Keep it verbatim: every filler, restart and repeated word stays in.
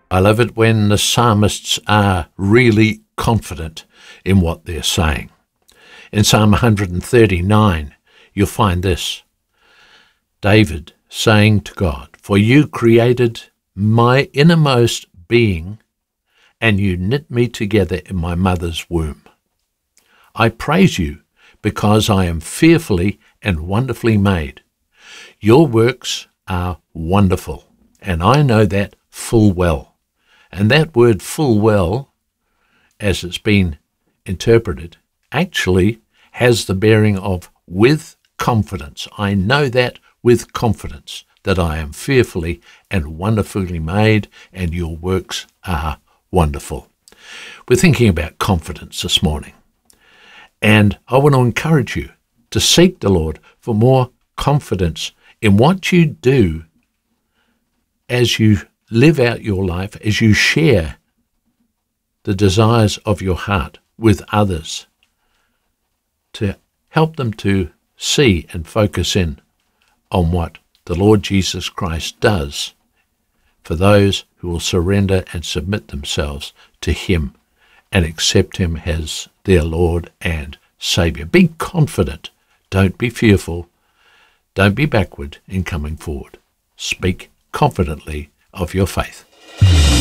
I love it when the psalmists are really confident in what they're saying. In Psalm one hundred thirty-nine, you'll find this. David saying to God, "For you created my innermost being, and you knit me together in my mother's womb. I praise you because I am fearfully and wonderfully made. Your works are wonderful, and I know that full well." And that word full well, as it's been interpreted, actually has the bearing of with confidence. I know that with confidence, that I am fearfully and wonderfully made, and your works are wonderful. We're thinking about confidence this morning, and I want to encourage you to seek the Lord for more confidence in what you do as you live out your life, as you share the desires of your heart with others, to help them to see and focus in on what the Lord Jesus Christ does for those who will surrender and submit themselves to him and accept him as their Lord and Saviour. Be confident. Don't be fearful. Don't be backward in coming forward. Speak confidently of your faith.